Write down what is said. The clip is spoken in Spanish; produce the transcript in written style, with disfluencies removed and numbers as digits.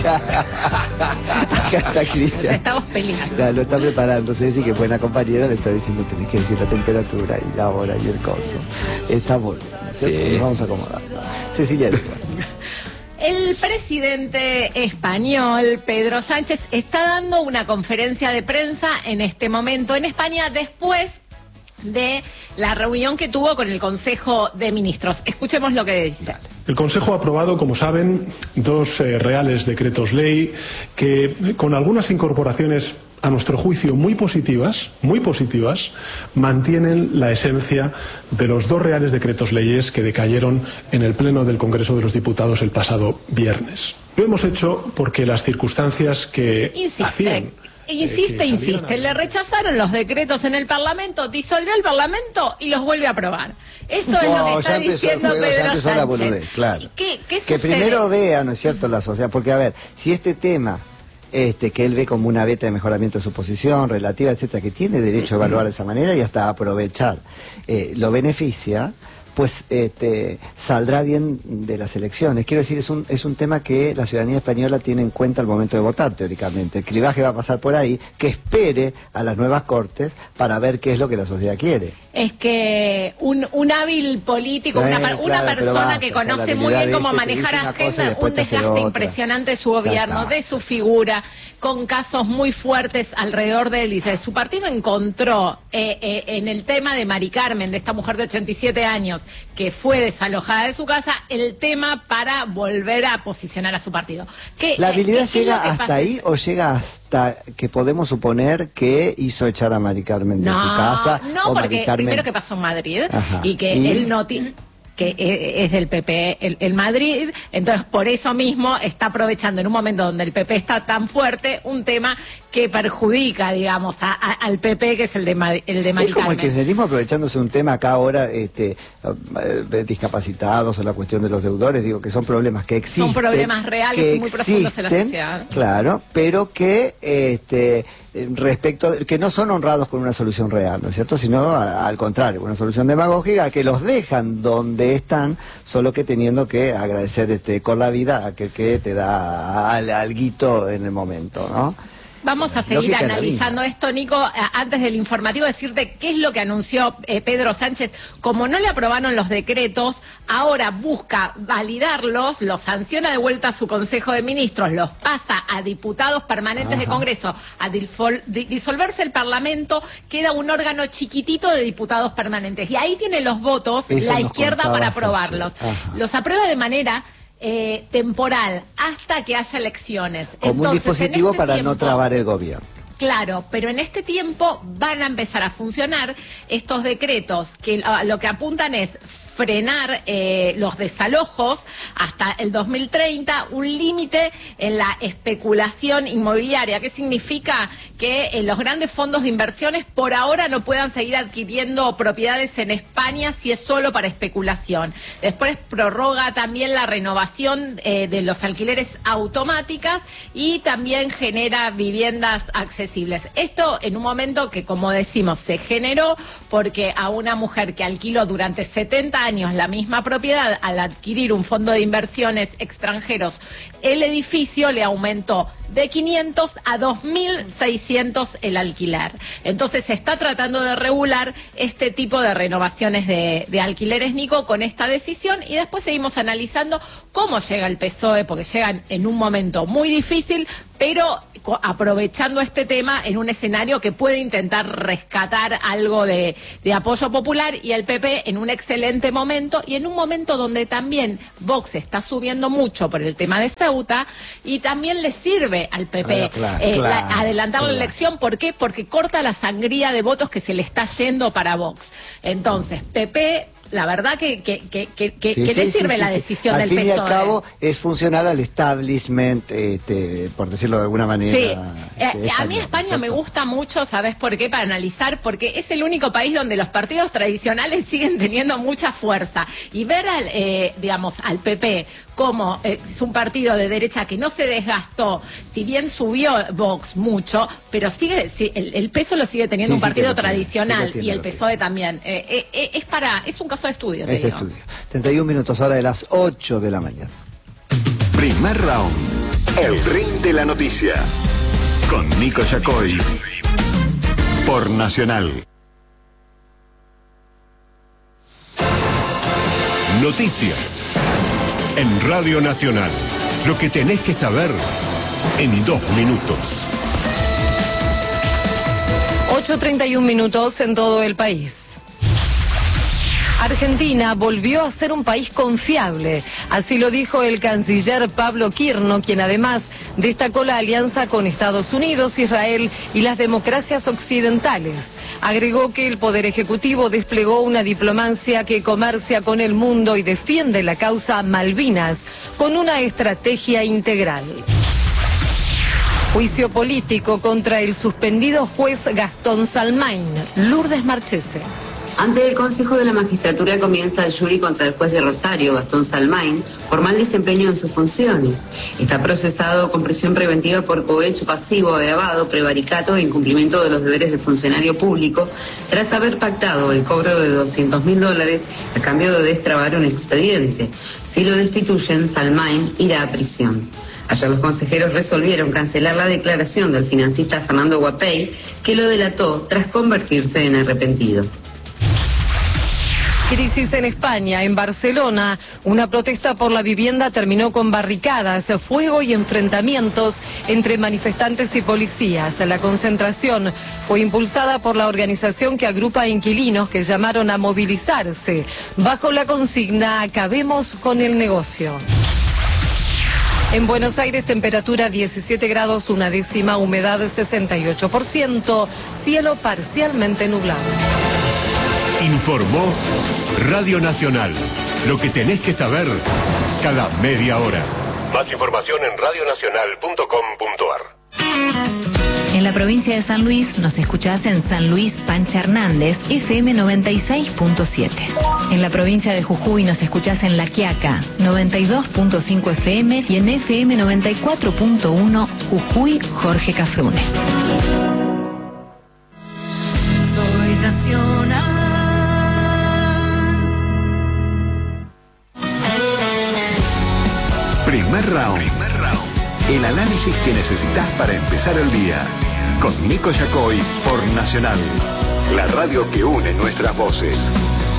Acá está Cristian. Estamos peleando. Ya, lo está preparando. Se dice que buena compañera, le está diciendo tenés que decir la temperatura y la hora y el coso. Estamos bien. Sí. Nos vamos a acomodar. Cecilia. El presidente español, Pedro Sánchez, está dando una conferencia de prensa en este momento en España después de la reunión que tuvo con el Consejo de Ministros. Escuchemos lo que dice. El Consejo ha aprobado, como saben, dos reales decretos ley que, con algunas incorporaciones a nuestro juicio muy positivas, mantienen la esencia de los dos reales decretos leyes que decayeron en el Pleno del Congreso de los Diputados el pasado viernes. Lo hemos hecho porque las circunstancias que hacían... Insiste, le rechazaron los decretos en el Parlamento, disolvió el Parlamento y los vuelve a aprobar. Esto es lo que está diciendo Pedro Sánchez. Boludez, claro. ¿Qué que sucede? Primero vea, ¿no es cierto?, la sociedad, porque a ver, si este tema que él ve como una beta de mejoramiento de su posición relativa, etcétera, que tiene derecho a evaluar de esa manera y hasta aprovechar, lo beneficia, pues saldrá bien de las elecciones. Quiero decir, es un tema que la ciudadanía española tiene en cuenta al momento de votar, teóricamente. El clivaje va a pasar por ahí, que espere a las nuevas Cortes para ver qué es lo que la sociedad quiere. Es que un hábil político, una persona que conoce muy bien cómo manejar agenda, un desgaste impresionante de su gobierno, de su figura, con casos muy fuertes alrededor de él y de su partido, encontró en el tema de Mari Carmen, de esta mujer de 87 años, que fue desalojada de su casa, el tema para volver a posicionar a su partido. ¿La habilidad llega hasta ahí o llega hasta que podemos suponer que hizo echar a Mari Carmen de su casa? No, porque primero que pasó en Madrid y que él no tiene... que es del PP el Madrid, entonces por eso mismo está aprovechando en un momento donde el PP está tan fuerte un tema que perjudica, digamos, al PP, que es el de Mari Carmen. Es como el kirchnerismo aprovechándose un tema acá ahora, discapacitados o la cuestión de los deudores, digo que son problemas que existen. Son problemas reales y muy profundos en la sociedad. Claro, pero que respecto, que no son honrados con una solución real, ¿no es cierto? Sino al contrario, una solución demagógica que los dejan donde están, solo que teniendo que agradecer con la vida a aquel que te da alguito en el momento, ¿no? Vamos a seguir analizando esto, Nico. Antes del informativo, decirte qué es lo que anunció Pedro Sánchez. Como no le aprobaron los decretos, ahora busca validarlos, los sanciona de vuelta a su Consejo de Ministros, los pasa a diputados permanentes de Congreso. A disolverse el Parlamento, queda un órgano chiquitito de diputados permanentes. Y ahí tiene los votos la izquierda para aprobarlos. Los aprueba de manera... temporal, hasta que haya elecciones. Como entonces, un dispositivo para no trabar el gobierno. Claro, pero en este tiempo van a empezar a funcionar estos decretos que lo que apuntan es frenar los desalojos hasta el 2030, un límite en la especulación inmobiliaria. ¿Qué significa? Que los grandes fondos de inversiones por ahora no puedan seguir adquiriendo propiedades en España si es solo para especulación. Después prorroga también la renovación de los alquileres automáticas y también genera viviendas accesibles. Esto en un momento que, como decimos, se generó porque a una mujer que alquiló durante 70 años la misma propiedad, al adquirir un fondo de inversiones extranjeros, el edificio le aumentó de 500 a 2.600 el alquiler. Entonces se está tratando de regular este tipo de renovaciones de alquileres, Nico, con esta decisión, y después seguimos analizando cómo llega el PSOE, porque llegan en un momento muy difícil, pero aprovechando este tema en un escenario que puede intentar rescatar algo de apoyo popular, y el PP en un excelente momento, y en un momento donde también Vox está subiendo mucho por el tema de Ceuta, y también le sirve al PP adelantar la elección. ¿Por qué? Porque corta la sangría de votos que se le está yendo para Vox. Entonces, PP... La verdad que le sirve la decisión del PSOE. Al fin y al cabo es funcional al establishment, por decirlo de alguna manera. Sí. A mí España me gusta mucho, ¿sabes por qué? Para analizar, porque es el único país donde los partidos tradicionales siguen teniendo mucha fuerza. Y ver al PP como es un partido de derecha que no se desgastó, si bien subió Vox mucho, pero el peso lo sigue teniendo un partido tradicional, y el PSOE también. Es un caso de estudio. Es estudio. 31 minutos, hora de las 8 de la mañana. Primer round. El Ring de la Noticia. Con Nico Yacoy. Por Nacional. Noticias. En Radio Nacional. Lo que tenés que saber en 2 minutos. 8:31 minutos en todo el país. Argentina volvió a ser un país confiable, así lo dijo el canciller Pablo Quirno, quien además destacó la alianza con Estados Unidos, Israel y las democracias occidentales. Agregó que el Poder Ejecutivo desplegó una diplomacia que comercia con el mundo y defiende la causa Malvinas con una estrategia integral. Juicio político contra el suspendido juez Gastón Salmain. Lourdes Marchese. Ante el Consejo de la Magistratura comienza el jury contra el juez de Rosario, Gastón Salmain, por mal desempeño en sus funciones. Está procesado con prisión preventiva por cohecho pasivo, agravado, prevaricato e incumplimiento de los deberes de funcionario público, tras haber pactado el cobro de $200.000 a cambio de destrabar un expediente. Si lo destituyen, Salmain irá a prisión. Ayer los consejeros resolvieron cancelar la declaración del financista Fernando Guapey, que lo delató tras convertirse en arrepentido. Crisis en España. En Barcelona, una protesta por la vivienda terminó con barricadas, fuego y enfrentamientos entre manifestantes y policías. La concentración fue impulsada por la organización que agrupa inquilinos que llamaron a movilizarse bajo la consigna "Acabemos con el negocio". En Buenos Aires, temperatura 17 grados, 1/10, humedad 68%, cielo parcialmente nublado. Informó Radio Nacional. Lo que tenés que saber cada media hora. Más información en radionacional.com.ar. En la provincia de San Luis nos escuchás en San Luis Pancha Hernández, FM 96.7. En la provincia de Jujuy nos escuchás en La Quiaca, 92.5 FM y en FM 94.1 Jujuy Jorge Cafrune. Soy nacional. Primer round. El análisis que necesitas para empezar el día. Con Nico Yacoy por Nacional. La radio que une nuestras voces.